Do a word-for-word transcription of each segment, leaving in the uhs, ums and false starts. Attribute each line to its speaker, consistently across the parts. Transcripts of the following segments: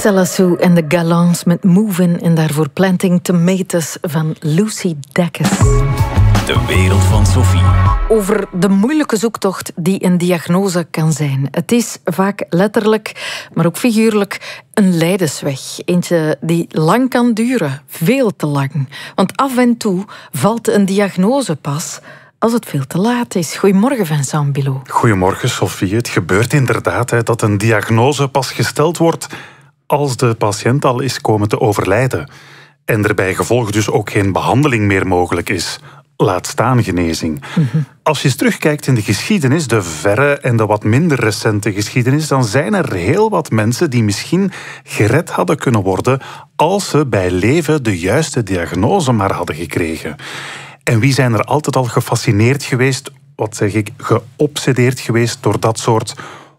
Speaker 1: Marcella Sue en de Galants met Movin' en daarvoor Planting Tomatoes van Lucy Dacus.
Speaker 2: De wereld van Sophie.
Speaker 1: Over de moeilijke zoektocht die een diagnose kan zijn. Het is vaak letterlijk, maar ook figuurlijk, een lijdensweg. Eentje die lang kan duren, veel te lang. Want af en toe valt een diagnose pas als het veel te laat is. Goedemorgen, Vincent Bilot.
Speaker 3: Goedemorgen, Sophie. Het gebeurt inderdaad hè, dat een diagnose pas gesteld wordt als de patiënt al is komen te overlijden. En er bij gevolg dus ook geen behandeling meer mogelijk is. Laat staan genezing. Mm-hmm. Als je eens terugkijkt in de geschiedenis, de verre en de wat minder recente geschiedenis, dan zijn er heel wat mensen die misschien gered hadden kunnen worden als ze bij leven de juiste diagnose maar hadden gekregen. En wie zijn er altijd al gefascineerd geweest, wat zeg ik, geobsedeerd geweest door dat soort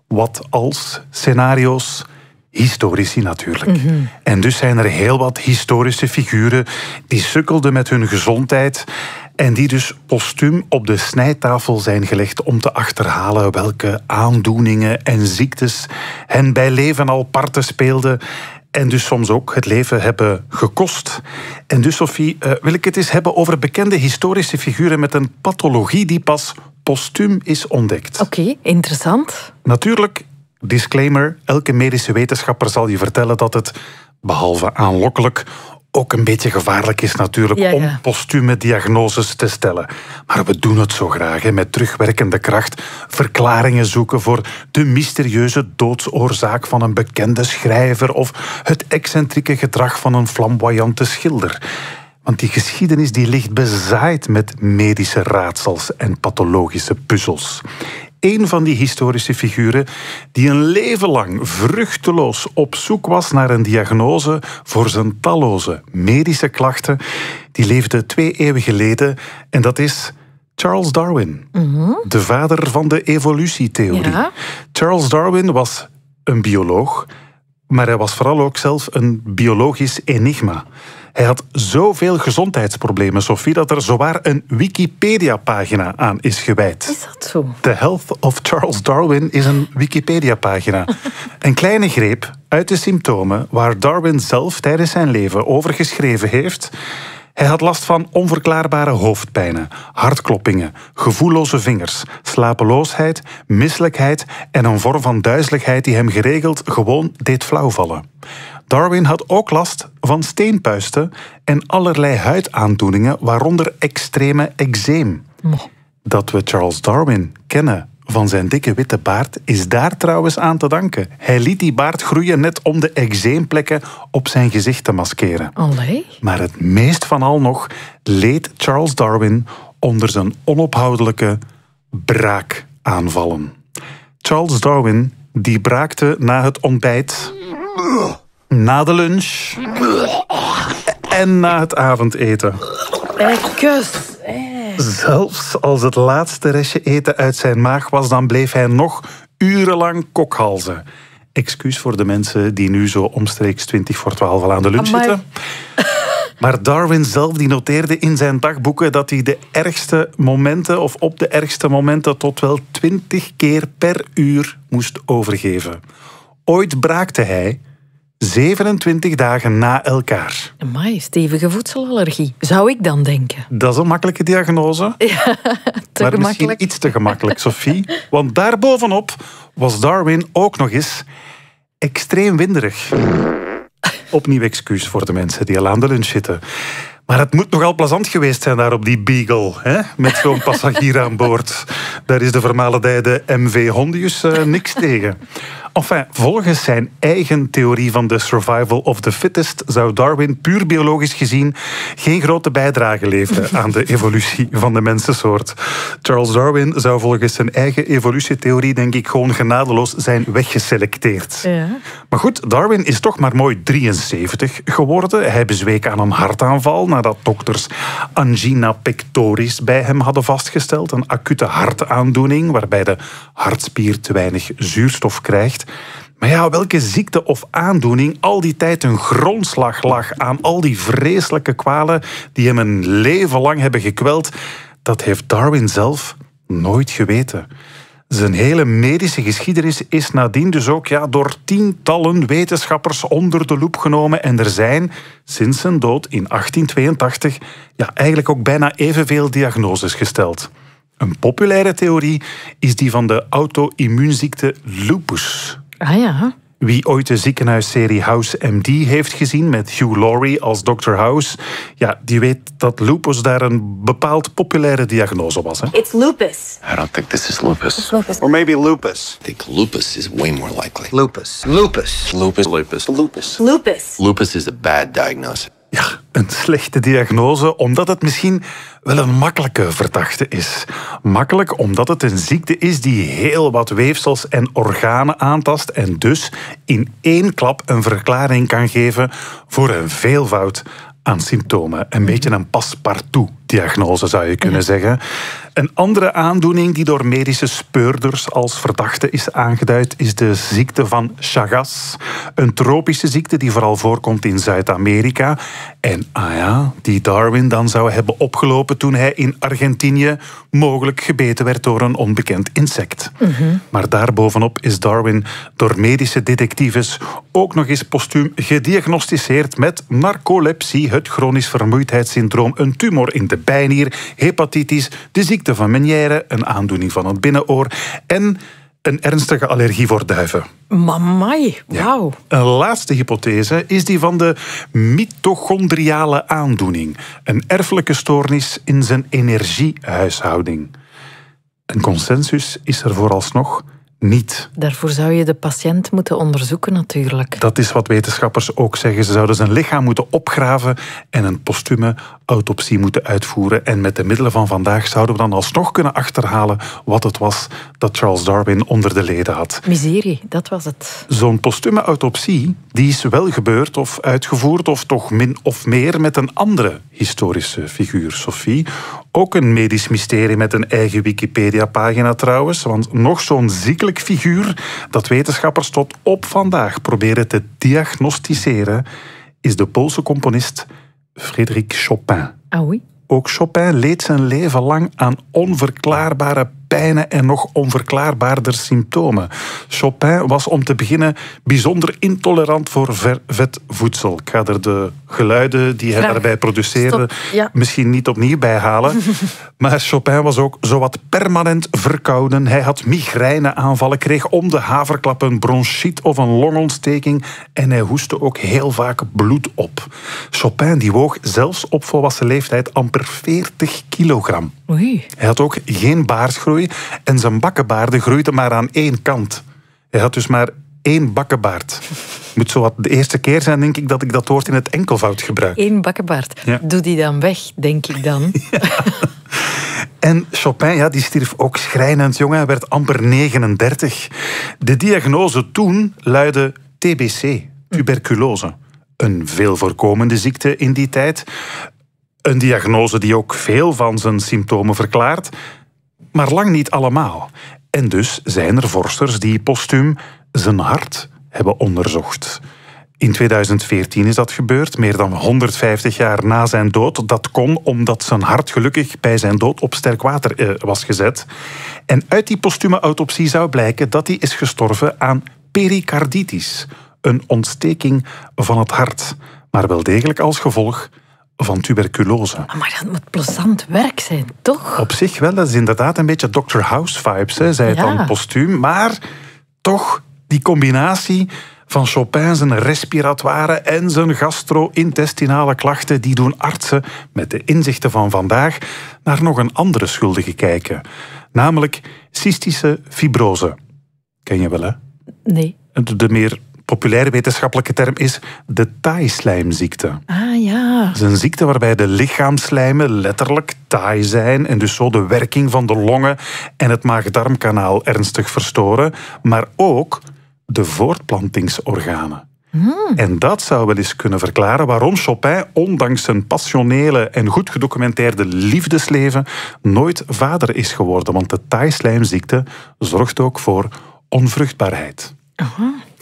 Speaker 3: wat-als scenario's? Historici natuurlijk. Mm-hmm. En dus zijn er heel wat historische figuren die sukkelden met hun gezondheid en die dus postuum op de snijtafel zijn gelegd om te achterhalen welke aandoeningen en ziektes hen bij leven al parten speelden en dus soms ook het leven hebben gekost. En dus, Sophie, uh, wil ik het eens hebben over bekende historische figuren met een pathologie die pas postuum is ontdekt.
Speaker 1: Oké, okay, interessant.
Speaker 3: Natuurlijk, disclaimer, elke medische wetenschapper zal je vertellen dat het, behalve aanlokkelijk, ook een beetje gevaarlijk is natuurlijk ja, ja. om postume diagnoses te stellen. Maar we doen het zo graag, hè, met terugwerkende kracht. Verklaringen zoeken voor de mysterieuze doodsoorzaak van een bekende schrijver of het excentrieke gedrag van een flamboyante schilder. Want die geschiedenis die ligt bezaaid met medische raadsels en pathologische puzzels. Een van die historische figuren die een leven lang vruchteloos op zoek was naar een diagnose voor zijn talloze medische klachten, die leefde twee eeuwen geleden en dat is Charles Darwin, mm-hmm. de vader van de evolutietheorie. Ja. Charles Darwin was een bioloog, maar hij was vooral ook zelf een biologisch enigma. Hij had zoveel gezondheidsproblemen, Sophie, dat er zowaar een Wikipedia-pagina aan is gewijd.
Speaker 1: Is dat zo?
Speaker 3: The Health of Charles Darwin is een Wikipedia-pagina. Een kleine greep uit de symptomen waar Darwin zelf tijdens zijn leven over geschreven heeft. Hij had last van onverklaarbare hoofdpijnen, hartkloppingen, gevoelloze vingers, slapeloosheid, misselijkheid en een vorm van duizeligheid die hem geregeld gewoon deed flauwvallen. Darwin had ook last van steenpuisten en allerlei huidaandoeningen, waaronder extreme eczeem. Dat we Charles Darwin kennen van zijn dikke witte baard is daar trouwens aan te danken. Hij liet die baard groeien net om de eczeemplekken op zijn gezicht te maskeren.
Speaker 1: Allee.
Speaker 3: Maar het meest van al nog leed Charles Darwin onder zijn onophoudelijke braakaanvallen. Charles Darwin die braakte na het ontbijt, na de lunch en na het avondeten.
Speaker 1: Ekkus.
Speaker 3: Zelfs als het laatste restje eten uit zijn maag was, dan bleef hij nog urenlang kokhalzen. Excuus voor de mensen die nu zo omstreeks twintig voor twaalf al aan de lunch
Speaker 1: Amai.
Speaker 3: zitten. Maar Darwin zelf die noteerde in zijn dagboeken dat hij de ergste momenten, of op de ergste momenten, tot wel twintig keer per uur moest overgeven. Ooit braakte hij zevenentwintig dagen na elkaar.
Speaker 1: Amai, stevige voedselallergie, zou ik dan denken.
Speaker 3: Dat is een makkelijke diagnose.
Speaker 1: Ja, te
Speaker 3: maar
Speaker 1: gemakkelijk.
Speaker 3: misschien iets te gemakkelijk, Sophie. Want daarbovenop was Darwin ook nog eens extreem winderig. Opnieuw excuus voor de mensen die al aan de lunch zitten. Maar het moet nogal plezant geweest zijn daar op die Beagle, hè? Met zo'n passagier aan boord. Daar is de vermaledijde M V Hondius uh, niks tegen. Enfin, volgens zijn eigen theorie van de survival of the fittest zou Darwin puur biologisch gezien geen grote bijdrage leveren aan de evolutie van de mensensoort. Charles Darwin zou volgens zijn eigen evolutietheorie denk ik gewoon genadeloos zijn weggeselecteerd.
Speaker 1: Ja.
Speaker 3: Maar goed, Darwin is toch maar mooi drieënzeventig geworden. Hij bezweek aan een hartaanval nadat dokters angina pectoris bij hem hadden vastgesteld. Een acute hartaandoening waarbij de hartspier te weinig zuurstof krijgt. Maar ja, welke ziekte of aandoening al die tijd een grondslag lag aan al die vreselijke kwalen die hem een leven lang hebben gekweld, dat heeft Darwin zelf nooit geweten. Zijn hele medische geschiedenis is nadien dus ook ja, door tientallen wetenschappers onder de loep genomen. En er zijn sinds zijn dood in achttien tweeëntachtig ja, eigenlijk ook bijna evenveel diagnoses gesteld. Een populaire theorie is die van de auto-immuunziekte lupus.
Speaker 1: Ah ja.
Speaker 3: Wie ooit de ziekenhuisserie House M D heeft gezien met Hugh Laurie als dokter House, ja, die weet dat lupus daar een bepaald populaire diagnose was. Hè?
Speaker 4: It's lupus.
Speaker 5: I don't think this is lupus.
Speaker 4: It's lupus.
Speaker 6: Or maybe lupus.
Speaker 5: I think lupus is way more likely.
Speaker 6: Lupus. Lupus.
Speaker 5: Lupus. Lupus. Lupus.
Speaker 4: Lupus.
Speaker 5: Lupus is a bad diagnosis.
Speaker 3: Ja, een slechte diagnose, omdat het misschien wel een makkelijke verdachte is. Makkelijk omdat het een ziekte is die heel wat weefsels en organen aantast en dus in één klap een verklaring kan geven voor een veelvoud aan symptomen. Een beetje een passepartout-diagnose zou je kunnen zeggen. Een andere aandoening die door medische speurders als verdachte is aangeduid is de ziekte van Chagas. Een tropische ziekte die vooral voorkomt in Zuid-Amerika. En ah ja, die Darwin dan zou hebben opgelopen toen hij in Argentinië mogelijk gebeten werd door een onbekend insect. Mm-hmm. Maar daarbovenop is Darwin door medische detectives ook nog eens postuum gediagnosticeerd met narcolepsie, het chronisch vermoeidheidssyndroom, een tumor in de bijnier, hepatitis, de ziekte van Meniere, een aandoening van het binnenoor en een ernstige allergie voor duiven.
Speaker 1: Mamai, wauw.
Speaker 3: Ja. Een laatste hypothese is die van de mitochondriale aandoening. Een erfelijke stoornis in zijn energiehuishouding. Een consensus is er vooralsnog niet.
Speaker 1: Daarvoor zou je de patiënt moeten onderzoeken natuurlijk.
Speaker 3: Dat is wat wetenschappers ook zeggen. Ze zouden zijn lichaam moeten opgraven en een postume autopsie moeten uitvoeren. En met de middelen van vandaag zouden we dan alsnog kunnen achterhalen wat het was dat Charles Darwin onder de leden had.
Speaker 1: Miserie, dat was het.
Speaker 3: Zo'n postume autopsie die is wel gebeurd of uitgevoerd of toch min of meer met een andere historische figuur, Sophie. Ook een medisch mysterie met een eigen Wikipedia-pagina trouwens, want nog zo'n ziekelijk figuur dat wetenschappers tot op vandaag proberen te diagnosticeren is de Poolse componist Frédéric Chopin.
Speaker 1: Ah oui?
Speaker 3: Ook Chopin leed zijn leven lang aan onverklaarbare pijnen en nog onverklaarbaarder symptomen. Chopin was om te beginnen bijzonder intolerant voor vet voedsel. Ik ga er de geluiden die hij
Speaker 1: Graag.
Speaker 3: daarbij produceerde
Speaker 1: Ja.
Speaker 3: misschien niet opnieuw bij halen. Maar Chopin was ook zowat permanent verkouden. Hij had migraineaanvallen, kreeg om de haverklap een bronchiet of een longontsteking en hij hoestte ook heel vaak bloed op. Chopin die woog zelfs op volwassen leeftijd amper veertig kilogram.
Speaker 1: Oei.
Speaker 3: Hij had ook geen baarsgroei en zijn bakkenbaarden groeiden maar aan één kant. Hij had dus maar één bakkenbaard. Moet zo wat de eerste keer zijn, denk ik, dat ik dat woord in het enkelvoud gebruik.
Speaker 1: Eén bakkenbaard.
Speaker 3: Ja.
Speaker 1: Doe die dan weg, denk ik dan.
Speaker 3: En Chopin, ja, die stierf ook schrijnend jong. Hij werd amper negenendertig. De diagnose toen luidde T B C, tuberculose. Een veel voorkomende ziekte in die tijd. Een diagnose die ook veel van zijn symptomen verklaart, maar lang niet allemaal. En dus zijn er vorsters die postuum zijn hart hebben onderzocht. In tweeduizend veertien is dat gebeurd, meer dan honderdvijftig jaar na zijn dood. Dat kon omdat zijn hart gelukkig bij zijn dood op sterk water eh, was gezet. En uit die postume autopsie zou blijken dat hij is gestorven aan pericarditis, een ontsteking van het hart, maar wel degelijk als gevolg van tuberculose.
Speaker 1: Maar dat moet plezant werk zijn, toch?
Speaker 3: Op zich wel, dat is inderdaad een beetje doctor House vibes, hè, zei het
Speaker 1: Ja.
Speaker 3: dan postuum, maar toch die combinatie van Chopin zijn respiratoire en zijn gastro-intestinale klachten, die doen artsen met de inzichten van vandaag naar nog een andere schuldige kijken. Namelijk cystische fibrose. Ken je wel, hè?
Speaker 1: Nee.
Speaker 3: De, de meer populaire wetenschappelijke term is de taaislijmziekte.
Speaker 1: Ah ja.
Speaker 3: Het is een ziekte waarbij de lichaamslijmen letterlijk taai zijn en dus zo de werking van de longen en het maag-darmkanaal ernstig verstoren, maar ook de voortplantingsorganen. Hmm. En dat zou wel eens kunnen verklaren waarom Chopin, ondanks zijn passionele en goed gedocumenteerde liefdesleven, nooit vader is geworden. Want de taaislijmziekte zorgt ook voor onvruchtbaarheid.
Speaker 1: Aha.
Speaker 3: Het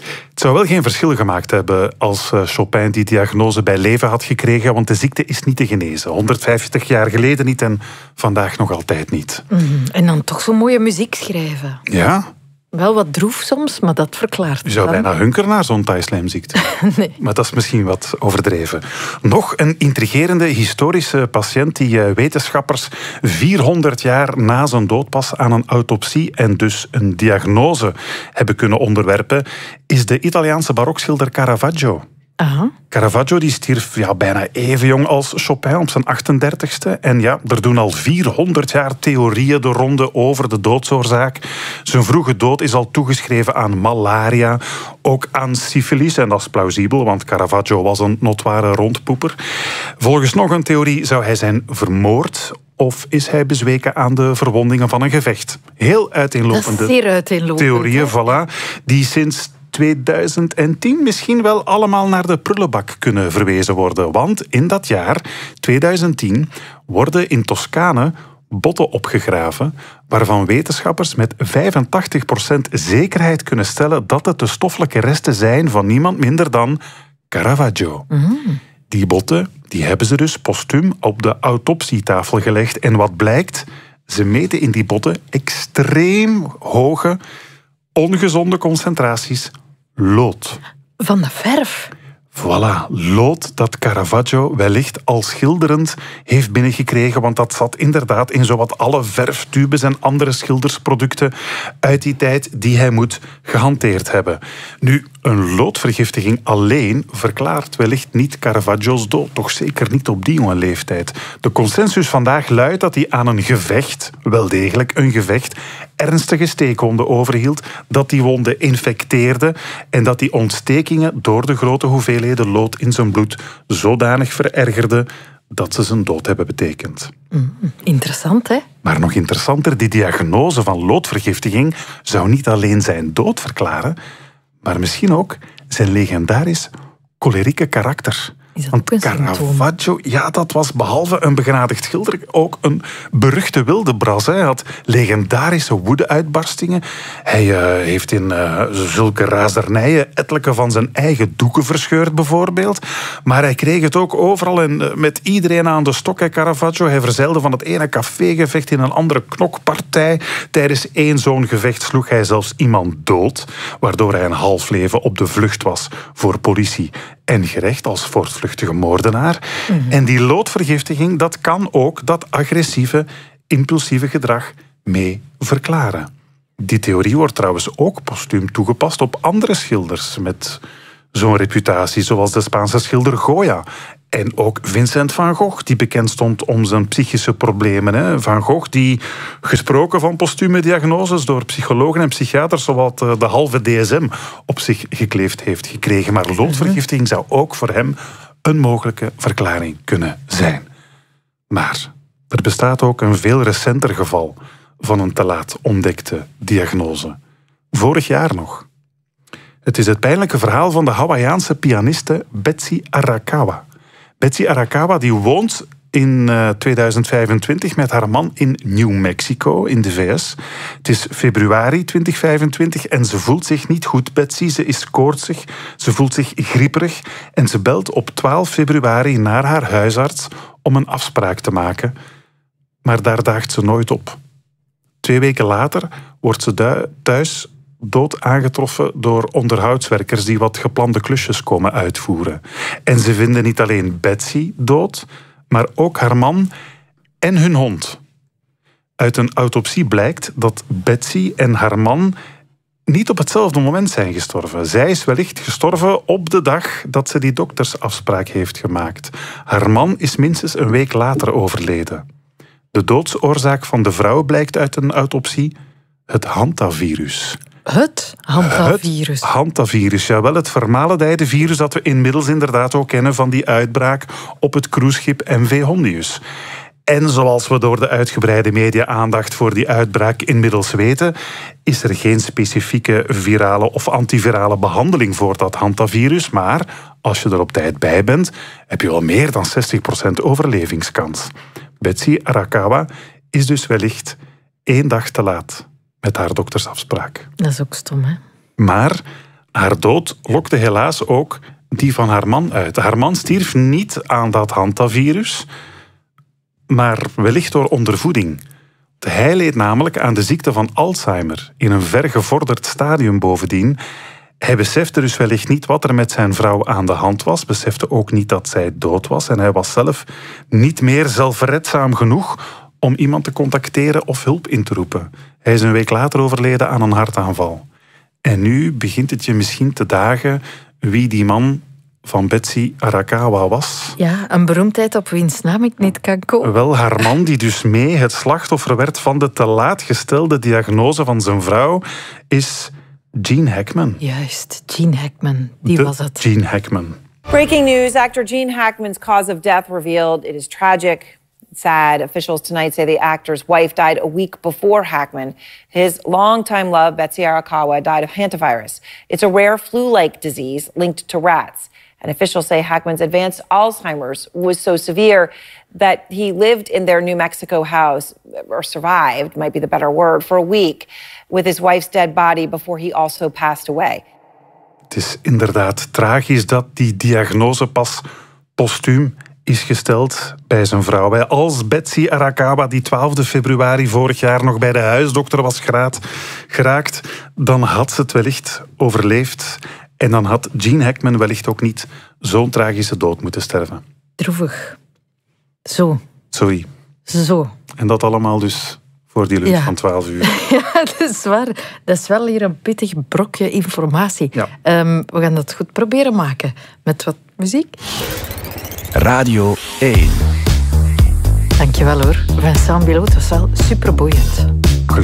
Speaker 3: zou wel geen verschil gemaakt hebben als Chopin die diagnose bij leven had gekregen, want de ziekte is niet te genezen. honderdvijftig jaar geleden niet en vandaag nog altijd niet.
Speaker 1: Mm, en dan toch zo'n mooie muziek schrijven.
Speaker 3: Ja.
Speaker 1: Wel wat droef soms, maar dat verklaart.
Speaker 3: Je zou
Speaker 1: dan.
Speaker 3: bijna hunkeren naar zo'n thaislijmziekte.
Speaker 1: Nee.
Speaker 3: Maar dat is misschien wat overdreven. Nog een intrigerende historische patiënt die wetenschappers vierhonderd jaar na zijn dood pas aan een autopsie en dus een diagnose hebben kunnen onderwerpen, is de Italiaanse barokschilder Caravaggio.
Speaker 1: Aha.
Speaker 3: Caravaggio die stierf ja, bijna even jong als Chopin op zijn achtendertigste. En ja, er doen al vierhonderd jaar theorieën de ronde over de doodsoorzaak. Zijn vroege dood is al toegeschreven aan malaria, ook aan syfilis. En dat is plausibel, want Caravaggio was een notoire rondpoeper. Volgens nog een theorie zou hij zijn vermoord, of is hij bezweken aan de verwondingen van een gevecht. Heel uiteenlopende
Speaker 1: Dat is zeer uiteenlopend.
Speaker 3: theorieën, voilà, die sinds tweeduizend tien misschien wel allemaal naar de prullenbak kunnen verwezen worden. Want in dat jaar, tweeduizend tien, worden in Toscane botten opgegraven waarvan wetenschappers met vijfentachtig procent zekerheid kunnen stellen dat het de stoffelijke resten zijn van niemand minder dan Caravaggio.
Speaker 1: Mm.
Speaker 3: Die botten die hebben ze dus postuum op de autopsietafel gelegd. En wat blijkt? Ze meten in die botten extreem hoge, ongezonde concentraties lood.
Speaker 1: Van de verf.
Speaker 3: Voilà, lood dat Caravaggio wellicht al schilderend heeft binnengekregen, want dat zat inderdaad in zowat alle verftubes en andere schildersproducten uit die tijd die hij moet gehanteerd hebben. Nu, een loodvergiftiging alleen verklaart wellicht niet Caravaggio's dood, toch zeker niet op die jonge leeftijd. De consensus vandaag luidt dat hij aan een gevecht, wel degelijk een gevecht, ernstige steekwonden overhield, dat die wonden infecteerden en dat die ontstekingen door de grote hoeveelheden lood in zijn bloed zodanig verergerden dat ze zijn dood hebben betekend.
Speaker 1: Mm, interessant, hè?
Speaker 3: Maar nog interessanter, die diagnose van loodvergiftiging zou niet alleen zijn dood verklaren, maar misschien ook zijn legendarisch cholerieke karakter.
Speaker 1: Is dat
Speaker 3: Want
Speaker 1: ook een symptoom?
Speaker 3: Caravaggio, ja, dat was behalve een begenadigd schilder ook een beruchte wildebras. Hij had legendarische woedeuitbarstingen. Hij uh, heeft in uh, zulke razernijen ettelijke van zijn eigen doeken verscheurd, bijvoorbeeld. Maar hij kreeg het ook overal en uh, met iedereen aan de stok, hè, Caravaggio. Hij verzeilde van het ene cafégevecht in een andere knokpartij. Tijdens één zo'n gevecht sloeg hij zelfs iemand dood, waardoor hij een half leven op de vlucht was voor politie en gerecht als voortvluchtige moordenaar. Mm-hmm. En die loodvergiftiging, dat kan ook dat agressieve, impulsieve gedrag mee verklaren. Die theorie wordt trouwens ook postuum toegepast op andere schilders met zo'n reputatie, zoals de Spaanse schilder Goya. En ook Vincent van Gogh, die bekend stond om zijn psychische problemen. Hè. Van Gogh, die gesproken van postume diagnoses door psychologen en psychiaters zowat de halve D S M op zich gekleefd heeft gekregen. Maar loodvergiftiging zou ook voor hem een mogelijke verklaring kunnen zijn. Maar er bestaat ook een veel recenter geval van een te laat ontdekte diagnose. Vorig jaar nog. Het is het pijnlijke verhaal van de Hawaïaanse pianiste Betsy Arakawa. Betsy Arakawa die woont in uh, tweeduizend vijfentwintig met haar man in New Mexico in de V S. Het is februari tweeduizend vijfentwintig en ze voelt zich niet goed, Betsy. Ze is koortsig, ze voelt zich grieperig en ze belt op twaalf februari naar haar huisarts om een afspraak te maken. Maar daar daagt ze nooit op. Twee weken later wordt ze thuis dood aangetroffen door onderhoudswerkers die wat geplande klusjes komen uitvoeren. En ze vinden niet alleen Betsy dood, maar ook haar man en hun hond. Uit een autopsie blijkt dat Betsy en haar man niet op hetzelfde moment zijn gestorven. Zij is wellicht gestorven op de dag dat ze die doktersafspraak heeft gemaakt. Haar man is minstens een week later overleden. De doodsoorzaak van de vrouw blijkt uit een autopsie het hantavirus.
Speaker 1: Het hantavirus.
Speaker 3: Het hantavirus, jawel, het vermalendijde virus dat we inmiddels inderdaad ook kennen van die uitbraak op het cruiseschip M V Hondius. En zoals we door de uitgebreide media-aandacht voor die uitbraak inmiddels weten, is er geen specifieke virale of antivirale behandeling voor dat hantavirus, maar als je er op tijd bij bent, heb je al meer dan zestig procent overlevingskans. Betsy Arakawa is dus wellicht één dag te laat met haar doktersafspraak.
Speaker 1: Dat is ook stom, hè?
Speaker 3: Maar Haar dood lokte helaas ook die van haar man uit. Haar man stierf niet aan dat hantavirus, maar wellicht door ondervoeding. Hij leed namelijk aan de ziekte van Alzheimer, in een vergevorderd stadium bovendien. Hij besefte dus wellicht niet wat er met zijn vrouw aan de hand was, besefte ook niet dat zij dood was en hij was zelf niet meer zelfredzaam genoeg om iemand te contacteren of hulp in te roepen. Hij is een week later overleden aan een hartaanval. En nu begint het je misschien te dagen wie die man van Betsy Arakawa was.
Speaker 1: Ja, een beroemdheid op wiens naam ik niet kan komen.
Speaker 3: Wel, haar man die dus mee het slachtoffer werd van de te laat gestelde diagnose van zijn vrouw, is Gene Hackman.
Speaker 1: Juist, Gene Hackman, die
Speaker 3: de
Speaker 1: was het.
Speaker 3: Gene Hackman.
Speaker 4: Breaking news, actor Gene Hackman's cause of death revealed. It is tragic, sad. Officials tonight say the actor's wife died a week before Hackman. His longtime love, Betsy Arakawa, died of hantavirus. It's a rare flu-like disease linked to rats. And officials say Hackman's advanced Alzheimer's was so severe that he lived in their New Mexico house, or survived, might be the better word, for a week with his wife's dead body before he also passed away.
Speaker 3: Het is inderdaad tragisch dat die diagnose pas postuum is gesteld bij zijn vrouw. Als Betsy Arakawa die twaalfde februari vorig jaar nog bij de huisdokter was geraakt, dan had ze het wellicht overleefd. En dan had Gene Hackman wellicht ook niet zo'n tragische dood moeten sterven.
Speaker 1: Droevig. Zo.
Speaker 3: Sorry.
Speaker 1: Zo.
Speaker 3: En dat allemaal dus voor die lunch
Speaker 1: ja.
Speaker 3: van twaalf uur.
Speaker 1: Ja, dat is waar. Dat is wel hier een pittig brokje informatie.
Speaker 3: Ja.
Speaker 1: Um, we gaan dat goed proberen maken met wat muziek.
Speaker 2: Radio één.
Speaker 1: Dankjewel hoor. Vincent Bilot was wel superboeiend.
Speaker 3: Gelukkig.